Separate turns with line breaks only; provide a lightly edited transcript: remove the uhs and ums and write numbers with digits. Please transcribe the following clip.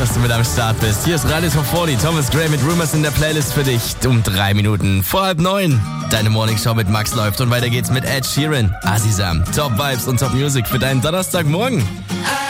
dass du mit am Start bist. Hier ist Radio Top 40, Thomas Gray mit Rumors in der Playlist für dich. Um 3 Minuten vor 8:30. Deine Morningshow mit Max läuft und weiter geht's mit Ed Sheeran, Azizam, Top Vibes und Top Music für deinen Donnerstagmorgen.